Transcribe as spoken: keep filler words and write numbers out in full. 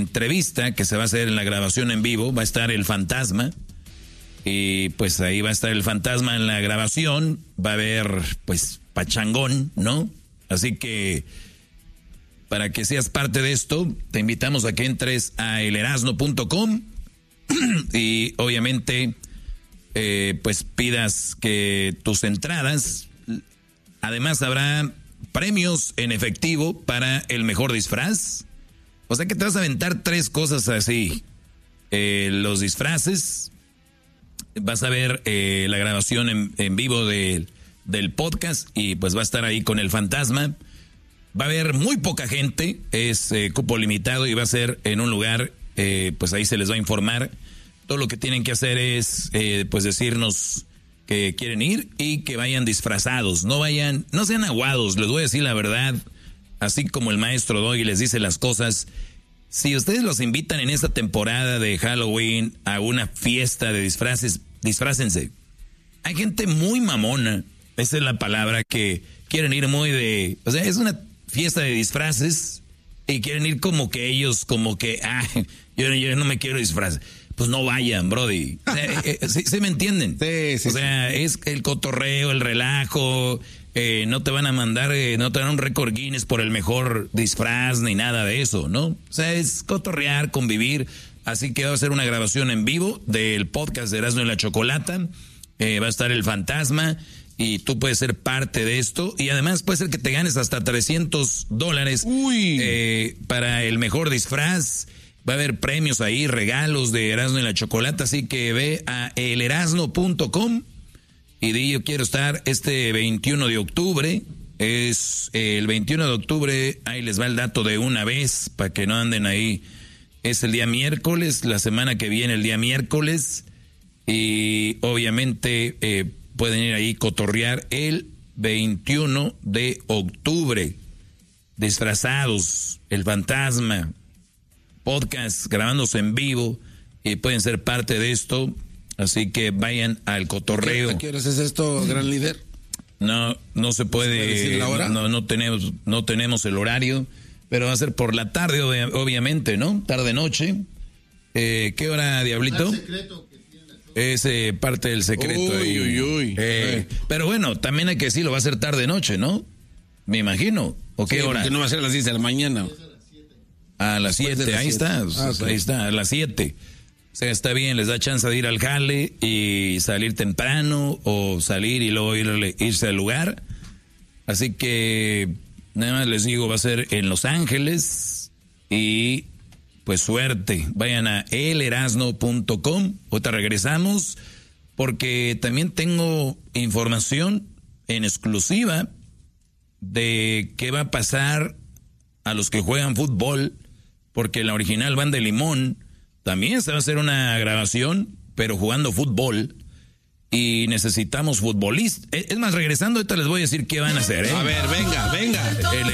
entrevista que se va a hacer en la grabación en vivo. Va a estar el fantasma. Y pues ahí va a estar el fantasma en la grabación. Va a haber pues pachangón, ¿no? Así que para que seas parte de esto, te invitamos a que entres a el erasno punto com y obviamente eh, pues pidas que tus entradas. Además habrá premios en efectivo para el mejor disfraz. O sea que te vas a aventar tres cosas así. Eh, los disfraces. Vas a ver eh, la grabación en, en vivo de, del podcast y pues va a estar ahí con el fantasma. Va a haber muy poca gente, es eh, cupo limitado y va a ser en un lugar, eh, pues ahí se les va a informar. Todo lo que tienen que hacer es eh, pues decirnos que quieren ir y que vayan disfrazados. No vayan, no sean aguados, les voy a decir la verdad, así como el maestro Doggy les dice las cosas. Si ustedes los invitan en esta temporada de Halloween a una fiesta de disfraces, disfrácense. Hay gente muy mamona, esa es la palabra, que quieren ir muy de... O sea, es una fiesta de disfraces y quieren ir como que ellos, como que, ah, yo, yo no me quiero disfrazar. Pues no vayan, brody. O sea, eh, ¿sí, ¿sí me entienden? Sí, sí, o sea, sí. Es el cotorreo, el relajo... Eh, no te van a mandar, eh, no te dan un récord Guinness por el mejor disfraz ni nada de eso, ¿no? O sea, es cotorrear, convivir. Así que va a ser una grabación en vivo del podcast de Erasmo y la Chocolata. Eh, va a estar el fantasma y tú puedes ser parte de esto. Y además puede ser que te ganes hasta trescientos dólares eh, para el mejor disfraz. Va a haber premios ahí, regalos de Erasmo y la Chocolata. Así que ve a el erasno punto com. Y di, yo quiero estar este veintiuno de octubre, es eh, el veintiuno de octubre, ahí les va el dato de una vez, para que no anden ahí, es el día miércoles, la semana que viene el día miércoles, y obviamente eh, pueden ir ahí cotorrear el veintiuno de octubre, disfrazados, el fantasma, podcast grabándose en vivo, y pueden ser parte de esto. Así que vayan al cotorreo. ¿A qué horas es esto, gran líder? No, no se puede. ¿Se puede decir la hora? No, no tenemos, no tenemos el horario, pero va a ser por la tarde, obviamente, ¿no? Tarde noche. Eh, ¿Qué hora, Diablito? El secreto que tiene la Choco. Es eh, parte del secreto. Uy, ahí. uy, uy. Eh, pero bueno, también hay que decirlo, va a ser tarde noche, ¿no? Me imagino. ¿O qué Sí, hora? porque no va a ser a las diez de la mañana. A las siete, ahí está, Ah, okay. ahí está, a las siete. O sea, está bien, les da chance de ir al jale y salir temprano o salir y luego irle, irse al lugar. Así que nada más les digo, va a ser en Los Ángeles y pues suerte. Vayan a el erasno punto com. Ahorita regresamos porque también tengo información en exclusiva de qué va a pasar a los que juegan fútbol, porque en la original Banda de Limón también se va a hacer una grabación, pero jugando fútbol. Y necesitamos futbolistas. Es más, regresando, ahorita les voy a decir qué van a hacer, ¿eh? A ver, venga, venga. El